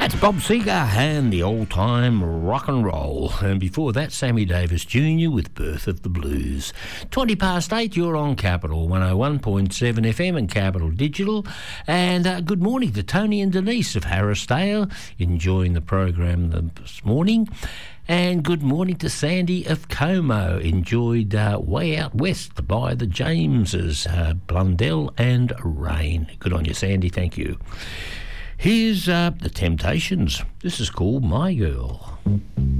That's Bob Seger and the old-time rock and roll. And before that, Sammy Davis Jr. with Birth of the Blues. 20 past 8, you're on Capital 101.7 FM and Capital Digital. And good morning to Tony and Denise of Harrisdale, enjoying the program this morning. And good morning to Sandy of Como, enjoyed way out west by the Jameses, Blundell and Rain. Good on you, Sandy, thank you. Here's The Temptations. This is called My Girl.